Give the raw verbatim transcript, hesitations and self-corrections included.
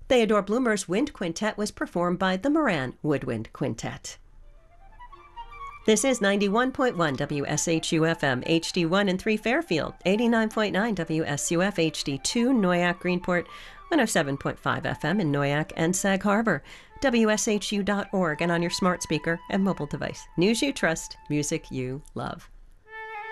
Theodore Bloomer's Wind Quintet was performed by the Moran Woodwind Quintet. This is ninety-one point one W S H U F M, H D one and three Fairfield, eighty-nine point nine W S U F H D two Noyak Greenport, one oh seven point five F M in Noyak and Sag Harbor, W S H U dot org, and on your smart speaker and mobile device. News you trust, music you love.